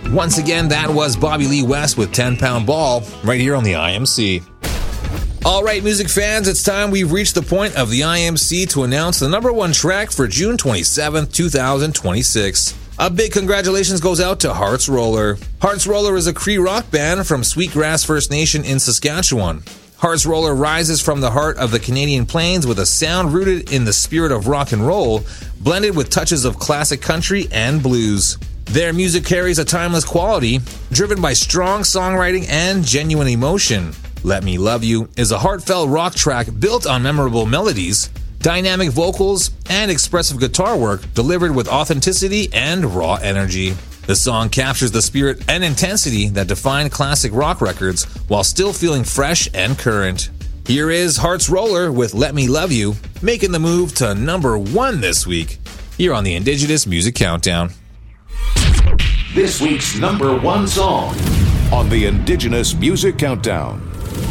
Once again, that was Bobby Lee West with 10 Pound Ball, right here on the IMC. All right, music fans, it's time we've reached the point of the IMC to announce the number one track for June 27th, 2026. A big congratulations goes out to Hearts Roller. Hearts Roller is a Cree rock band from Sweetgrass First Nation in Saskatchewan. Hearts Roller rises from the heart of the Canadian Plains with a sound rooted in the spirit of rock and roll, blended with touches of classic country and blues. Their music carries a timeless quality, driven by strong songwriting and genuine emotion. Let Me Love You is a heartfelt rock track built on memorable melodies, dynamic vocals, and expressive guitar work delivered with authenticity and raw energy. The song captures the spirit and intensity that define classic rock records while still feeling fresh and current. Here is Hearts Roller with Let Me Love You, making the move to number one this week, here on the Indigenous Music Countdown. This week's number one song on the Indigenous Music Countdown.